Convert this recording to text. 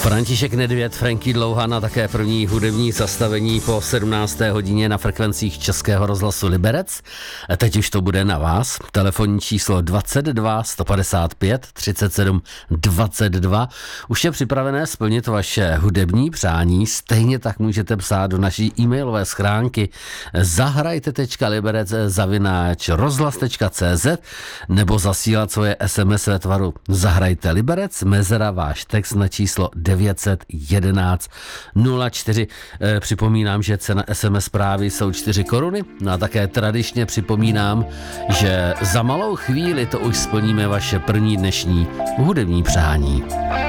František Nedvěd, Franky Dlouhá na také první hudební zastavení po 17. hodině na frekvencích Českého rozhlasu Liberec. Teď už to bude na vás. Telefonní číslo 22 155 37 22. Už je připravené splnit vaše hudební přání. Stejně tak můžete psát do naší e-mailové schránky zahrajte.liberec@rozhlas.cz nebo zasílat svoje SMS ve tvaru Zahrajte Liberec, mezera váš text na číslo 911 04. Připomínám, že cena SMS zprávy jsou 4 koruny. No a také tradičně připomínám, že za malou chvíli to už splníme vaše první dnešní hudební přání.